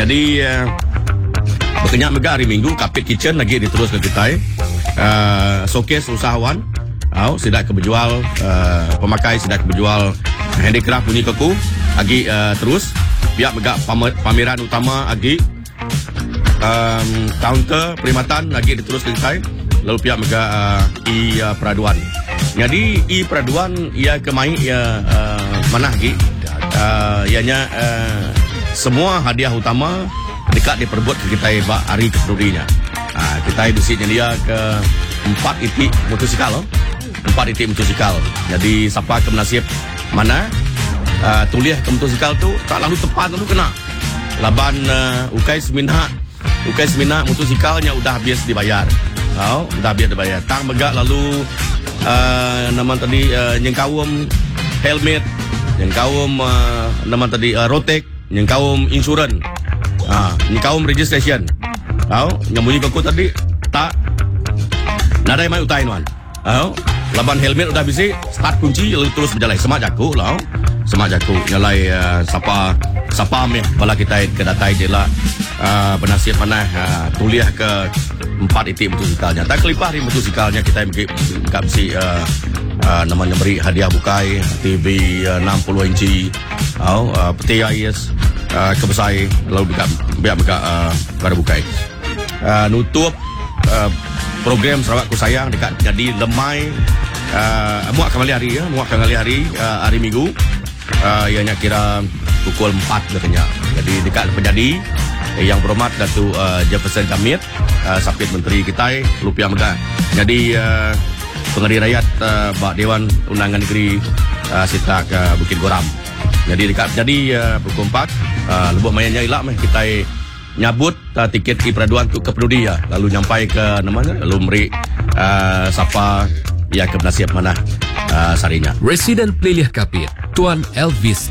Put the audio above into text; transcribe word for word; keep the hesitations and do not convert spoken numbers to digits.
Jadi uh, berkenyak mega hari Minggu Kapit Kitchen lagi diteruskan kita uh, showcase usahawan. Oh, sidak keberjual uh, pemakai sidak keberjual handicraft bunyi keku lagi uh, terus pihak mega pameran utama lagi um, kaunter perkhidmatan lagi diteruskan kita. Lalu pihak mega uh, i uh, peraduan. Jadi i peraduan ia kemai ia uh, mana lagi uh, ianya uh, semua hadiah utama dekat diperbut ke kita bak hari kepedulinya. Uh, kita disini dia ke empat itik motosikal oh. empat itik motosikal. Jadi siapa ke menasib mana uh, tulis ke motosikal tu tak lalu tepat lalu kena. Laban uh, ukai seminat ukai seminat motosikalnya udah habis dibayar. Oh, dah biar dibayar. Tang megak lalu uh, nama tadi uh, nyengkawum helmet, nyengkawum uh, nama tadi uh, rotek, nyengkawum insurans. Ah, nyengkawum registration. Oh, nyambunyi kau tadi tak nadai mai utai nuan. Oh, laban helmet udah bisi, start kunci lalu terus berjalan semak jaku lah. Semak jaku nyalai uh, sapa sapa meh bala kita ke datai je lah. Uh, bernasib mana uh, tuliah ke empat itik motosikalnya. Tak kelipah di motosikalnya kita enggak mesti uh, uh, namanya beri hadiah bukai T V uh, enam puluh inci atau uh, peti ais uh, kebesai lalu biar biar biar uh, pada bukai. Uh, nutup uh, program Sarawak Ku Sayang dekat jadi lemai uh, muak kembali hari ya, muak kembali hari uh, hari Minggu. Uh, ianya kira pukul empat katanya. Jadi dekat penjadi yang berhormat Datuk uh, Jefferson Kamit, uh, Sapit Menteri kita Lupiah Megah. Jadi uh, pengadil rakyat uh, Bak Dewan Undangan Negeri uh, Sitak uh, Bukit Goram. Jadi dekat jadi uh, pukul empat uh, lebuk mayanya ilak meh kita nyabut uh, tiket di peraduan untuk kepeduli ya. Lalu nyampai ke namanya lalu memberi uh, siapa ya ke penasihat mana uh, sarinya. Residen Peliliah Kapit Tuan Elvis